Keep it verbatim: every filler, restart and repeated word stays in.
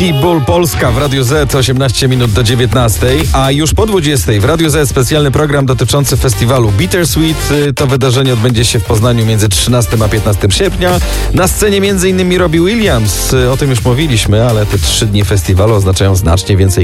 Pitbull Polska w Radiu Z, osiemnaście minut do dziewiętnastej, a już po dwudziestej w Radiu Z specjalny program dotyczący festiwalu Bittersweet. To wydarzenie odbędzie się w Poznaniu między trzynastego a piętnastego sierpnia. Na scenie m.in. Robbie Williams. O tym już mówiliśmy, ale te trzy dni festiwalu oznaczają znacznie więcej